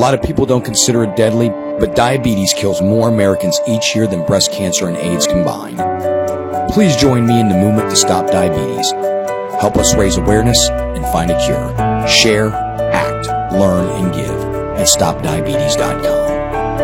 lot of people don't consider it deadly, but diabetes kills more Americans each year than breast cancer and AIDS combined. Please join me in the movement to stop diabetes. Help us raise awareness and find a cure. Share, act, learn, and give at StopDiabetes.com.